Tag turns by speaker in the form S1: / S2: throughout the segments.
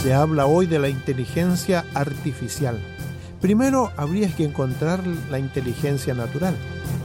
S1: Se habla hoy de la inteligencia artificial. Primero habría que encontrar la inteligencia natural.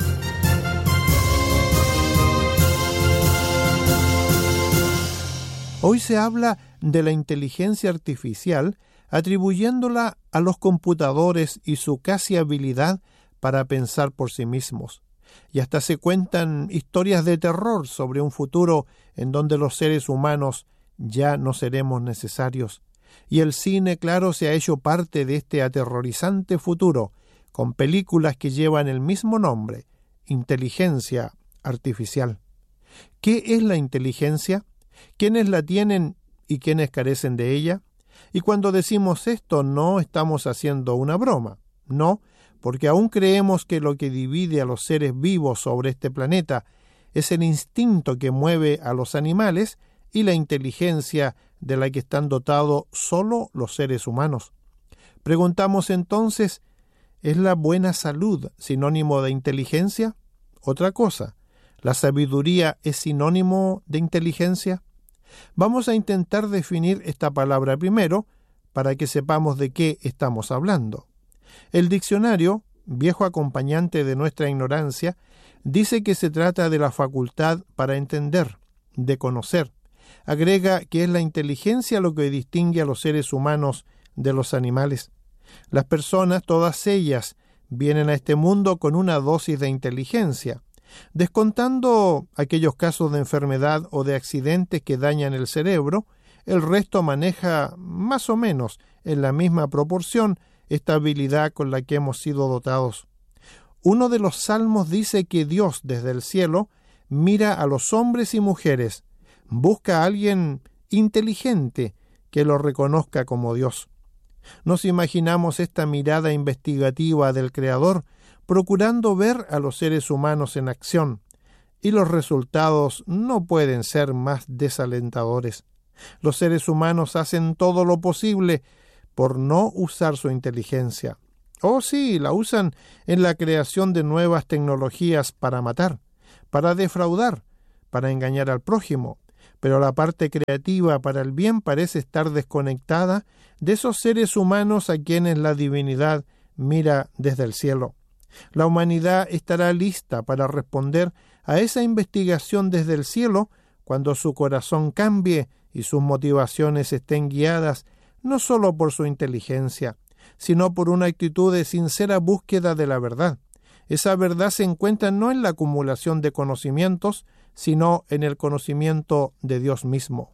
S1: Hoy se habla de la inteligencia artificial atribuyéndola a los computadores y su casi habilidad para pensar por sí mismos. Y hasta se cuentan historias de terror sobre un futuro en donde los seres humanos ya no seremos necesarios. Y el cine, claro, se ha hecho parte de este aterrorizante futuro, con películas que llevan el mismo nombre, inteligencia artificial. ¿Qué es la inteligencia? ¿Quiénes la tienen y quiénes carecen de ella? Y cuando decimos esto, no estamos haciendo una broma, no, porque aún creemos que lo que divide a los seres vivos sobre este planeta es el instinto que mueve a los animales y la inteligencia de la que están dotados solo los seres humanos. Preguntamos entonces, ¿es la buena salud sinónimo de inteligencia? Otra cosa, ¿la sabiduría es sinónimo de inteligencia? Vamos a intentar definir esta palabra primero para que sepamos de qué estamos hablando. El diccionario, viejo acompañante de nuestra ignorancia, dice que se trata de la facultad para entender, de conocer. Agrega que es la inteligencia lo que distingue a los seres humanos de los animales. Las personas, todas ellas, vienen a este mundo con una dosis de inteligencia. Descontando aquellos casos de enfermedad o de accidentes que dañan el cerebro, el resto maneja más o menos en la misma proporción esta habilidad con la que hemos sido dotados. Uno de los salmos dice que Dios desde el cielo mira a los hombres y mujeres, busca a alguien inteligente que lo reconozca como Dios. Nos imaginamos esta mirada investigativa del Creador procurando ver a los seres humanos en acción, y los resultados no pueden ser más desalentadores. Los seres humanos hacen todo lo posible por no usar su inteligencia. Oh sí, la usan en la creación de nuevas tecnologías para matar, para defraudar, para engañar al prójimo, pero la parte creativa para el bien parece estar desconectada de esos seres humanos a quienes la divinidad mira desde el cielo. La humanidad estará lista para responder a esa investigación desde el cielo cuando su corazón cambie y sus motivaciones estén guiadas no solo por su inteligencia, sino por una actitud de sincera búsqueda de la verdad. Esa verdad se encuentra no en la acumulación de conocimientos, sino en el conocimiento de Dios mismo.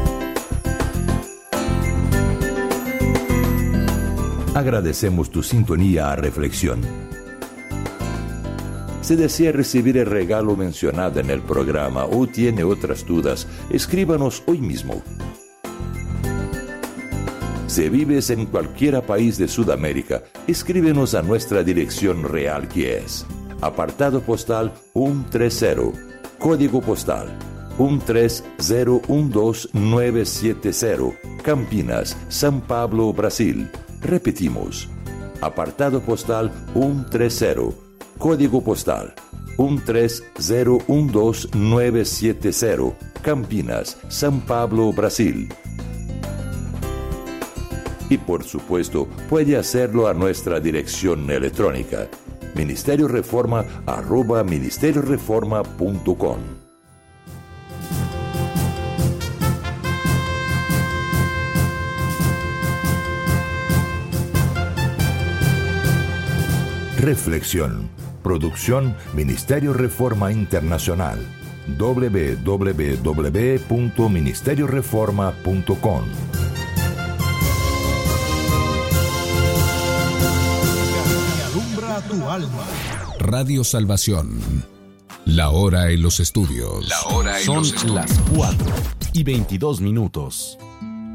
S2: Agradecemos tu sintonía a Reflexión. Si desea recibir el regalo mencionado en el programa o tiene otras dudas, escríbanos hoy mismo. Si vives en cualquier país de Sudamérica, escríbenos a nuestra dirección real que es apartado postal 130, código postal 13012970, Campinas, São Paulo, Brasil. Repetimos, apartado postal 130, código postal 13012970, Campinas, São Paulo, Brasil. Y por supuesto, puede hacerlo a nuestra dirección electrónica, ministerioreforma@ministerioreforma.com. Reflexión. Producción Ministerio Reforma Internacional. www.ministerioreforma.com.
S3: Tu alma. Radio Salvación. La hora en los estudios. Son las 4:22.